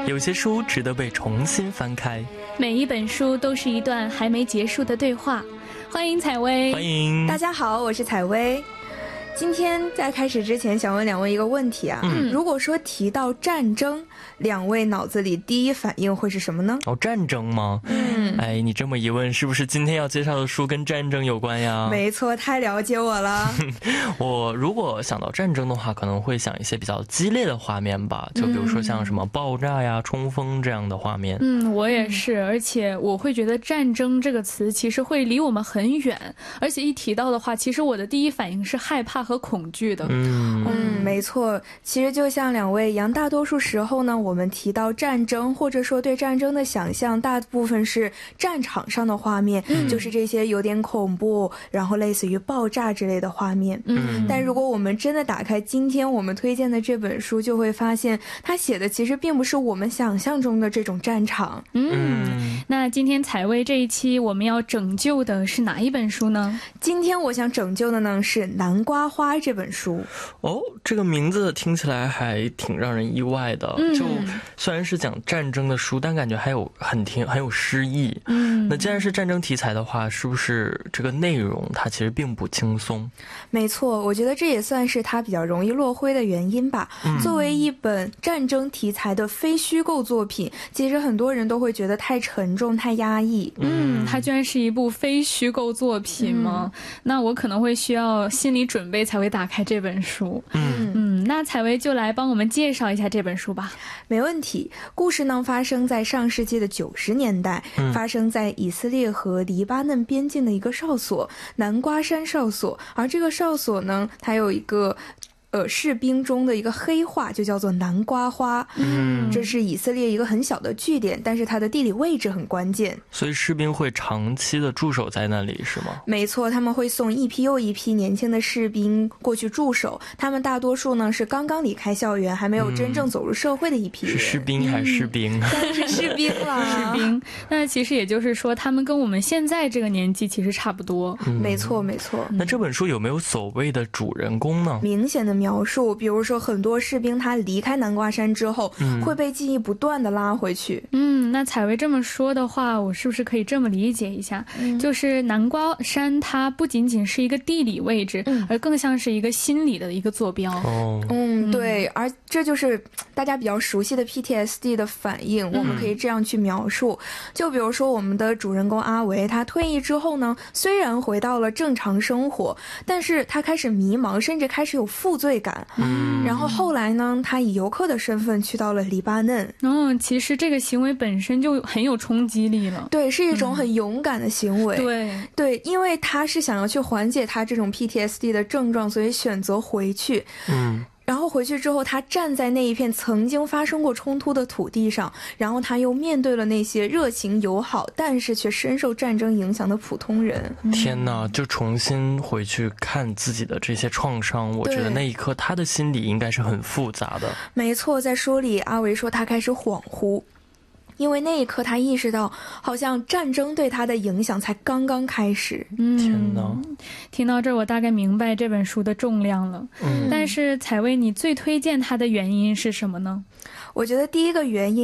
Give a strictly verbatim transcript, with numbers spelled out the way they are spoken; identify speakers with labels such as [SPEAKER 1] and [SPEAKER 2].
[SPEAKER 1] 有些书值得被重新翻开，
[SPEAKER 2] 每一本书都是一段还没结束的对话。欢迎采薇。
[SPEAKER 1] 欢迎
[SPEAKER 3] 大家好，我是采薇。今天在开始之前想问两位一个问题啊，嗯、如果说提到战争，两位脑子里第一反应会是什么呢？
[SPEAKER 1] 哦，战争吗？嗯，哎，你这么一问，是不是今天要介绍的书跟战争有关呀？
[SPEAKER 3] 没错，太了解我了。
[SPEAKER 1] 我如果想到战争的话，可能会想一些比较激烈的画面吧，就比如说像什么爆炸呀、冲锋这样的画面。
[SPEAKER 2] 嗯，我也是，而且我会觉得战争这个词其实会离我们很远，而且一提到的话，其实我的第一反应是害怕和恐惧的。
[SPEAKER 1] 嗯
[SPEAKER 3] 嗯，没错。其实就像两位一样，大多数时候呢，我们提到战争，或者说对战争的想象，大部分是战场上的画面，嗯、就是这些有点恐怖，然后类似于爆炸之类的画面。嗯，但如果我们真的打开今天我们推荐的这本书，就会发现它写的其实并不是我们想象中的这种战场。
[SPEAKER 2] 嗯，那今天采薇这一期我们要拯救的是哪一本书呢？
[SPEAKER 3] 今天我想拯救的呢是《南瓜花》这本书。
[SPEAKER 1] 哦，这个名字听起来还挺让人意外的。嗯、就虽然是讲战争的书，但感觉还有很挺很有诗意。嗯，那既然是战争题材的话，是不是这个内容它其实并不轻松？
[SPEAKER 3] 没错，我觉得这也算是它比较容易落灰的原因吧。嗯、作为一本战争题材的非虚构作品，其实很多人都会觉得太沉重、太压抑。
[SPEAKER 2] 嗯，它居然是一部非虚构作品吗？嗯、那我可能会需要心理准备才会打开这本书。嗯嗯，那采薇就来帮我们介绍一下这本书吧。
[SPEAKER 3] 没问题。故事呢发生在上世纪的九十年代，嗯、发生在以色列和黎巴嫩边境的一个哨所——南瓜山哨所。而这个哨所呢，它有一个呃，士兵中的一个黑话，就叫做南瓜花。嗯，这是以色列一个很小的据点，但是它的地理位置很关键，
[SPEAKER 1] 所以士兵会长期的驻守在那里，是吗？
[SPEAKER 3] 没错，他们会送一批又一批年轻的士兵过去驻守，他们大多数呢是刚刚离开校园，还没有真正走入社会的一批人。
[SPEAKER 1] 是士兵还是士兵？
[SPEAKER 3] 当然是士兵了。
[SPEAKER 2] 士兵。那其实也就是说，他们跟我们现在这个年纪其实差不多。
[SPEAKER 3] 嗯、没错，没错。
[SPEAKER 1] 那这本书有没有所谓的主人公呢？
[SPEAKER 3] 明显的描述，比如说很多士兵他离开南瓜山之后、嗯、会被记忆不断的拉回去。
[SPEAKER 2] 嗯，那采薇这么说的话，我是不是可以这么理解一下、嗯、就是南瓜山它不仅仅是一个地理位置、嗯、而更像是一个心理的一个坐标。
[SPEAKER 1] 哦，
[SPEAKER 3] 嗯，对，而这就是大家比较熟悉的 P T S D 的反应、嗯、我们可以这样去描述。就比如说我们的主人公阿维，他退役之后呢，虽然回到了正常生活，但是他开始迷茫，甚至开始有负罪感。嗯，然后后来呢，他以游客的身份去到了黎巴嫩。
[SPEAKER 2] 嗯，其实这个行为本身就很有冲击力了。
[SPEAKER 3] 对，是一种很勇敢的行为。
[SPEAKER 2] 嗯、对
[SPEAKER 3] 对，因为他是想要去缓解他这种 P T S D 的症状，所以选择回去。嗯。然后回去之后，他站在那一片曾经发生过冲突的土地上，然后他又面对了那些热情友好但是却深受战争影响的普通人。
[SPEAKER 1] 天哪，就重新回去看自己的这些创伤，我觉得那一刻他的心理应该是很复杂的。
[SPEAKER 3] 没错，在书里阿维说他开始恍惚，因为那一刻他意识到好像战争对他的影响才刚刚开始。
[SPEAKER 2] 嗯，
[SPEAKER 1] 天哪，
[SPEAKER 2] 听到这儿我大概明白这本书的重量了。嗯，但是采薇，你最推荐它的原因是什么呢？
[SPEAKER 3] 我觉得第一个原因